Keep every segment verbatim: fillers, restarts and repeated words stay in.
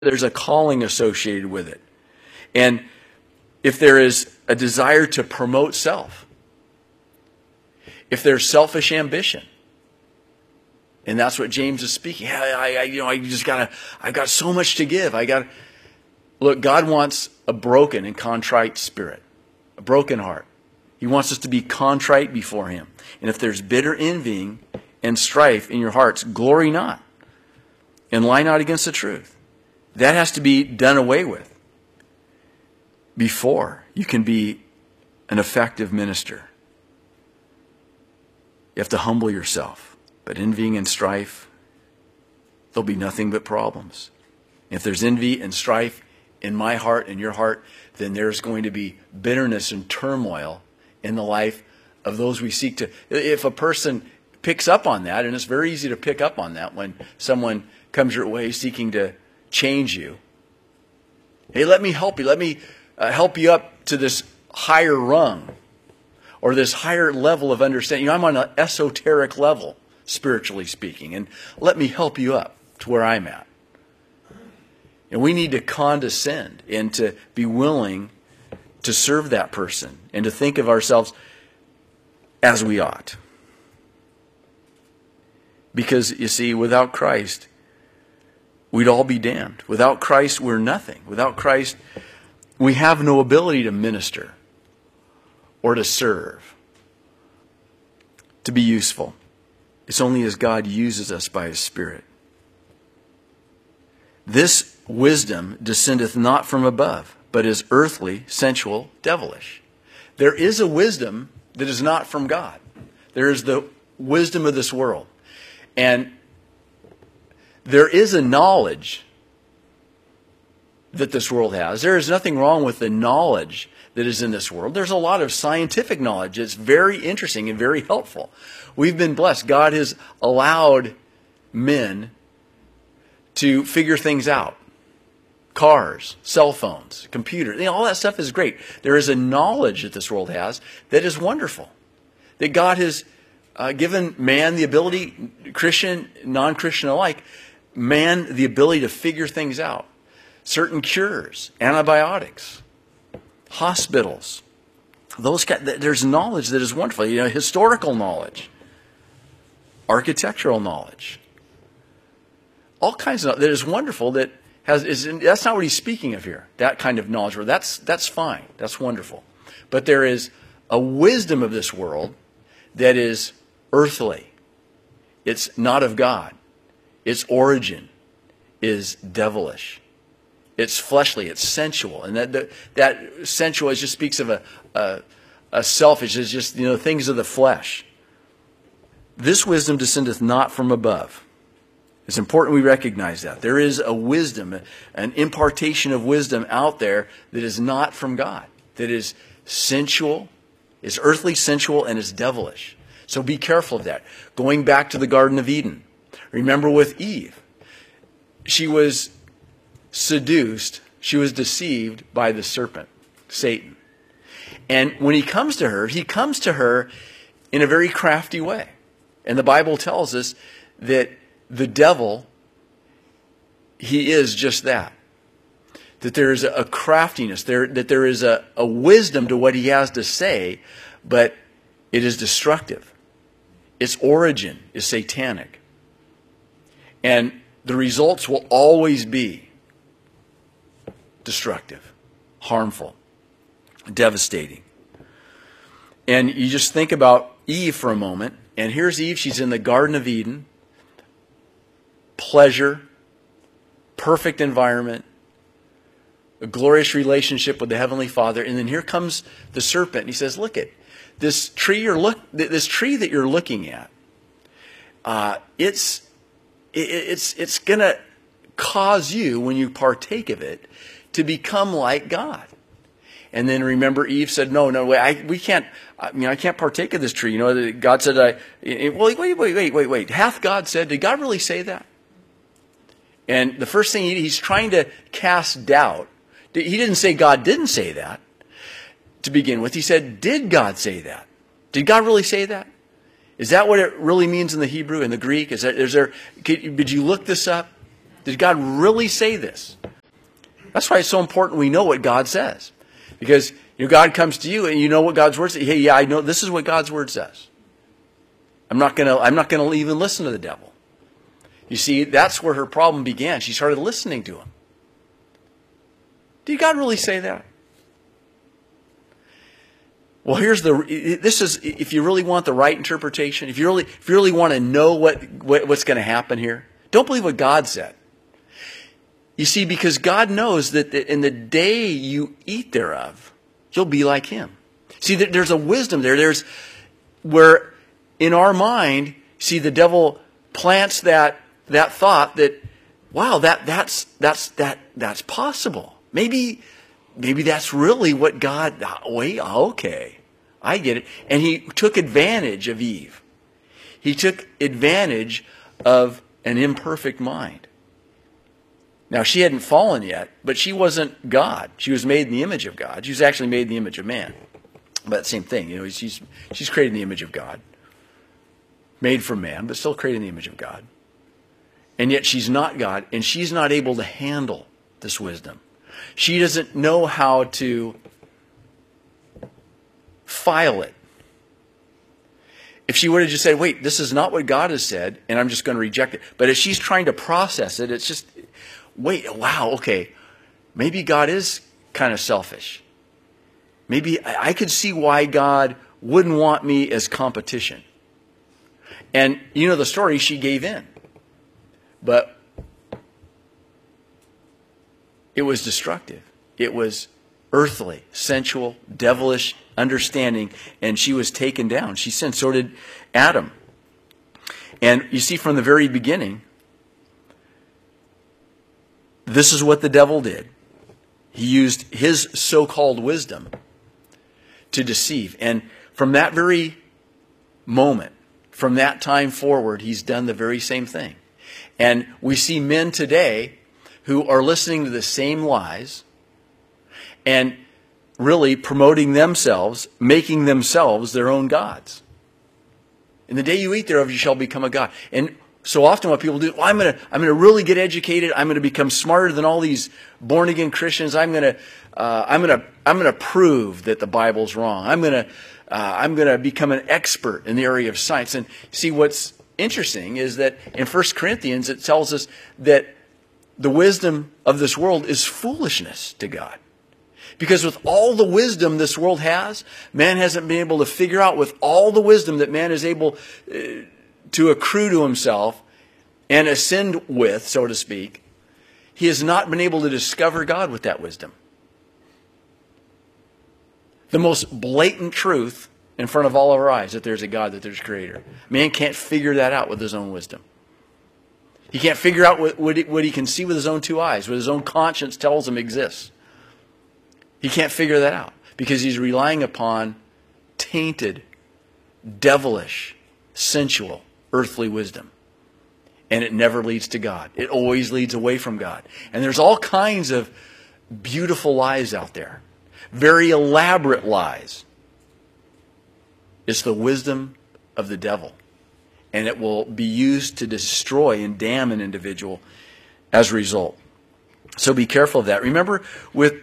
There's a calling associated with it. And if there is a desire to promote self, if there's selfish ambition, and that's what James is speaking. I, I, you know, I just gotta, I've got so much to give. I got, look, God wants a broken and contrite spirit, a broken heart. He wants us to be contrite before Him. And if there's bitter envying and strife in your hearts, glory not and lie not against the truth. That has to be done away with before you can be an effective minister. You have to humble yourself. But envying and strife, there'll be nothing but problems. If there's envy and strife in my heart and your heart, then there's going to be bitterness and turmoil in the life of those we seek to. If a person picks up on that, and it's very easy to pick up on that when someone comes your way seeking to change you. Hey, let me help you. Let me uh, help you up to this higher rung or this higher level of understanding. You know, I'm on an esoteric level, spiritually speaking, and let me help you up to where I'm at. And we need to condescend and to be willing to serve that person and to think of ourselves as we ought. Because, you see, without Christ, we'd all be damned. Without Christ, we're nothing. Without Christ, we have no ability to minister or to serve, to be useful. It's only as God uses us by His Spirit. This wisdom descendeth not from above, but is earthly, sensual, devilish. There is a wisdom that is not from God. There is the wisdom of this world. And there is a knowledge that this world has. There is nothing wrong with the knowledge that is in this world. There's a lot of scientific knowledge that's very interesting and very helpful. We've been blessed. God has allowed men to figure things out. Cars, cell phones, computers, you know, all that stuff is great. There is a knowledge that this world has that is wonderful. That God has uh, given man the ability, Christian, non-Christian alike, man the ability to figure things out. Certain cures, antibiotics, hospitals. Those there's knowledge that is wonderful. You know, historical knowledge, architectural knowledge, all kinds of that is wonderful. That has is that's not what he's speaking of here. That kind of knowledge, that's that's fine, that's wonderful. But there is a wisdom of this world that is earthly. It's not of God. Its origin is devilish. It's fleshly. It's sensual, and that that, that sensual just speaks of a, a a selfish. It's just, you know, things of the flesh. This wisdom descendeth not from above. It's important we recognize that there is a wisdom, an impartation of wisdom out there that is not from God. That is sensual, is earthly, sensual, and is devilish. So be careful of that. Going back to the Garden of Eden, remember with Eve, she was seduced, she was deceived by the serpent, Satan. And when he comes to her, he comes to her in a very crafty way. And the Bible tells us that the devil, he is just that. That there is a craftiness, there, that there is a, a wisdom to what he has to say, but it is destructive. Its origin is satanic. And the results will always be destructive, harmful, devastating. And you just think about Eve for a moment, and here's Eve, she's in the Garden of Eden, pleasure, perfect environment, a glorious relationship with the Heavenly Father, and then here comes the serpent, and he says, look at this tree you're look this tree that you're looking at, uh, it's it, it's it's gonna cause you, when you partake of it, to become like God. And then remember, Eve said, no, no, wait, I, we can't, I mean, I can't partake of this tree. You know, God said, I, well, wait, wait, wait, wait, wait. Hath God said, did God really say that? And the first thing he, he's trying to cast doubt. He didn't say God didn't say that to begin with. He said, did God say that? Did God really say that? Is that what it really means in the Hebrew and the Greek? Is, that, is there, did you look this up? Did God really say this? That's why it's so important we know what God says. Because you know, God comes to you and you know what God's word says. Hey, yeah, I know this is what God's word says. I'm not gonna I'm not gonna even listen to the devil. You see, that's where her problem began. She started listening to him. Did God really say that? Well, here's the, this is, if you really want the right interpretation, if you really, if you really want to know what, what what's going to happen here, don't believe what God said. You see, because God knows that in the day you eat thereof, you'll be like him. See, there's a wisdom there. There's where in our mind, see, the devil plants that, that thought that, wow, that, that's, that's, that, that's possible. Maybe, maybe that's really what God, wait, okay, I get it. And he took advantage of Eve. He took advantage of an imperfect mind. Now, she hadn't fallen yet, but she wasn't God. She was made in the image of God. She was actually made in the image of man. But same thing, you know, she's, she's created in the image of God. Made from man, but still created in the image of God. And yet she's not God, and she's not able to handle this wisdom. She doesn't know how to file it. If she would have just said, wait, this is not what God has said, and I'm just going to reject it. But if she's trying to process it, it's just, wait, wow, okay, maybe God is kind of selfish. Maybe I could see why God wouldn't want me as competition. And you know the story, she gave in. But it was destructive. It was earthly, sensual, devilish understanding, and she was taken down. She sinned. So did Adam. And you see from the very beginning, this is what the devil did. He used his so-called wisdom to deceive. And from that very moment, from that time forward, he's done the very same thing. And we see men today who are listening to the same lies and really promoting themselves, making themselves their own gods. In the day you eat thereof, you shall become a god. And so often what people do, well, I'm going to I'm going to really get educated. I'm going to become smarter than all these born again Christians. I'm going to uh, I'm going to I'm going to prove that the Bible's wrong. I'm going to uh, I'm going to become an expert in the area of science. And see, what's interesting is that in First Corinthians it tells us that the wisdom of this world is foolishness to God. Because with all the wisdom this world has, man hasn't been able to figure out, with all the wisdom that man is able uh, to accrue to himself and ascend with, so to speak, he has not been able to discover God with that wisdom. The most blatant truth in front of all of our eyes, that there's a God, that there's a creator. Man can't figure that out with his own wisdom. He can't figure out what, what, he, what he can see with his own two eyes, what his own conscience tells him exists. He can't figure that out because he's relying upon tainted, devilish, sensual, earthly wisdom. And it never leads to God. It always leads away from God. And there's all kinds of beautiful lies out there. Very elaborate lies. It's the wisdom of the devil. And it will be used to destroy and damn an individual as a result. So be careful of that. Remember with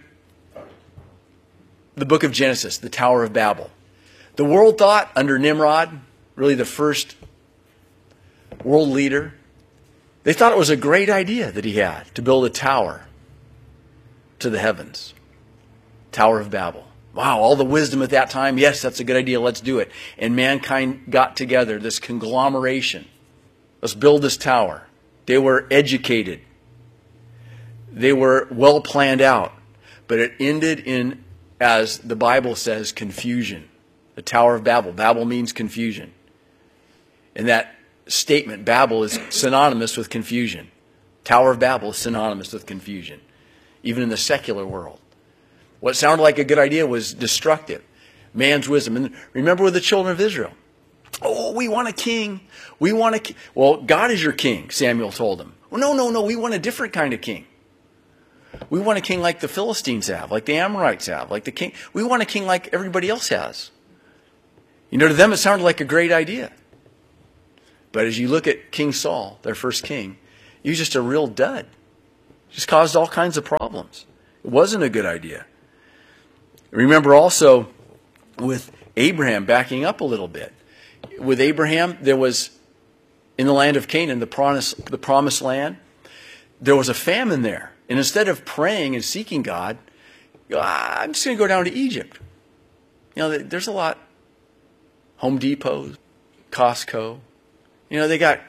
the book of Genesis, the Tower of Babel. The world thought under Nimrod, really the first world leader, they thought it was a great idea that he had to build a tower to the heavens. Tower of Babel. Wow, all the wisdom at that time. Yes, that's a good idea. Let's do it. And mankind got together, this conglomeration. Let's build this tower. They were educated. They were well planned out. But it ended in, as the Bible says, confusion. The Tower of Babel. Babel means confusion. And that statement, Babel, is synonymous with confusion. Tower of Babel is synonymous with confusion. Even in the secular world. What sounded like a good idea was destructive. Man's wisdom. And remember with the children of Israel. Oh, we want a king. We want a king. Well, God is your king, Samuel told them. Well, no, no, no. We want a different kind of king. We want a king like the Philistines have, like the Amorites have, like the king. We want a king like everybody else has. You know, to them it sounded like a great idea. But as you look at King Saul, their first king, He was just a real dud. Just caused all kinds of problems. It wasn't a good idea. Remember also with Abraham, backing up a little bit. With Abraham, there was, in the land of Canaan, the promised, the promised land, there was a famine there. And instead of praying and seeking God, I'm just going to go down to Egypt. You know, there's a lot. Home Depot, Costco. You know, they got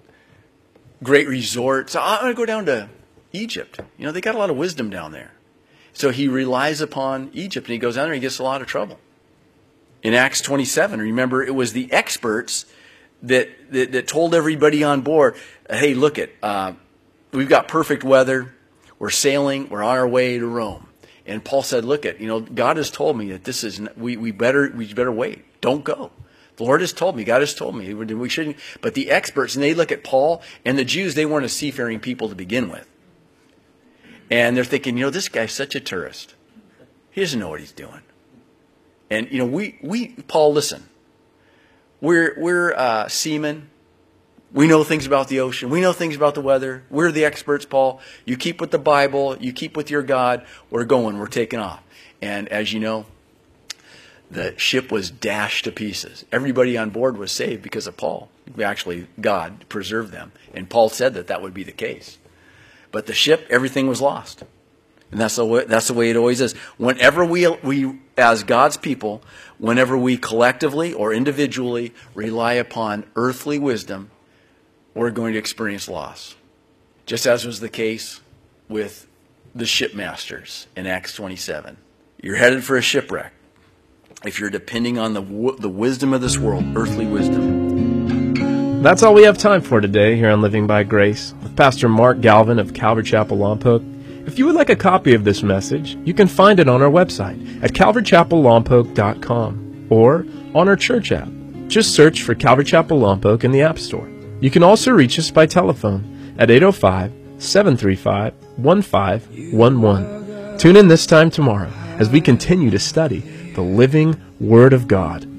great resorts. I'm going to go down to Egypt. You know, they got a lot of wisdom down there. So he relies upon Egypt, and he goes down there and he gets a lot of trouble. In Acts twenty-seven, remember, it was the experts that that, that told everybody on board, hey, look it, uh, we've got perfect weather. We're sailing. We're on our way to Rome. And Paul said, look it, you know, God has told me that this is, we, we better we better wait. Don't go. The Lord has told me. God has told me. We shouldn't. But the experts, and they look at Paul, and the Jews, they weren't a seafaring people to begin with. And they're thinking, you know, this guy's such a tourist. He doesn't know what he's doing. And, you know, we, we Paul, listen. We're, we're uh, seamen. We know things about the ocean. We know things about the weather. We're the experts, Paul. You keep with the Bible. You keep with your God. We're going. We're taking off. And as you know, the ship was dashed to pieces. Everybody on board was saved because of Paul. Actually, God preserved them. And Paul said that that would be the case. But the ship, everything was lost. And that's the way, that's the way it always is. Whenever we, we, as God's people, whenever we collectively or individually rely upon earthly wisdom, we're going to experience loss. Just as was the case with the shipmasters in Acts twenty-seven. You're headed for a shipwreck if you're depending on the the wisdom of this world, earthly wisdom. That's all we have time for today here on Living by Grace with Pastor Mark Galvin of Calvary Chapel Lompoc. If you would like a copy of this message, you can find it on our website at calvary chapel lompoc dot com or on our church app. Just search for Calvary Chapel Lompoc in the App Store. You can also reach us by telephone at eight oh five, seven three five, one five one one. Tune in this time tomorrow as we continue to study the living Word of God.